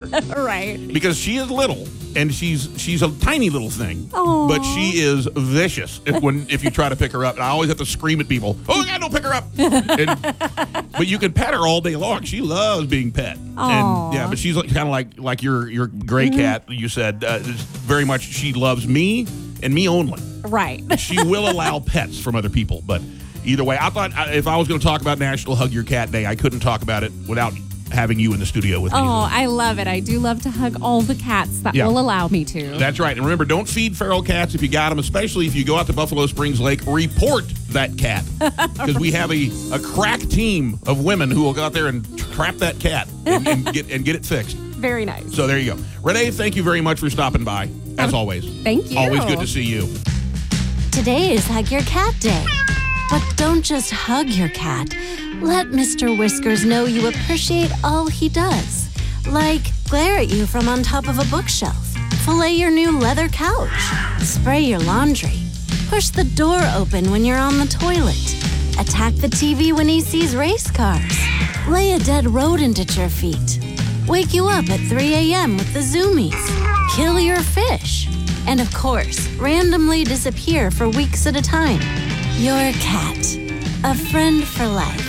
Right. Because she is little, and she's a tiny little thing. Aww. But she is vicious if you try to pick her up. And I always have to scream at people, "Oh, God, don't pick her up." But you can pet her all day long. She loves being pet. Aww. And but she's kind of like your gray cat. You said very much. She loves me and me only. Right. She will allow pets from other people, but either way, I thought if I was going to talk about National Hug Your Cat Day, I couldn't talk about it without having you in the studio with me. Oh, I love it. I do love to hug all the cats that will allow me to. That's right. And remember, don't feed feral cats if you got them, especially if you go out to Buffalo Springs Lake. Report that cat. Because we have a crack team of women who will go out there and trap that cat and get it fixed. Very nice. So there you go. Renee, thank you very much for stopping by, as always. Thank you. Always good to see you. Today is Hug Your Cat Day. But don't just hug your cat. Let Mr. Whiskers know you appreciate all he does. Like glare at you from on top of a bookshelf, fillet your new leather couch, spray your laundry, push the door open when you're on the toilet, attack the TV when he sees race cars, lay a dead rodent at your feet, wake you up at 3 a.m. with the zoomies, kill your fish, and of course, randomly disappear for weeks at a time. Your cat, a friend for life.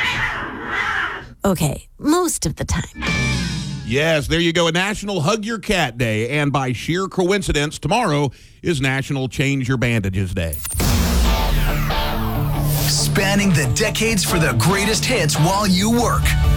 Okay, most of the time. Yes, there you go. A National Hug Your Cat Day. And by sheer coincidence, tomorrow is National Change Your Bandages Day. Spanning the decades for the greatest hits while you work.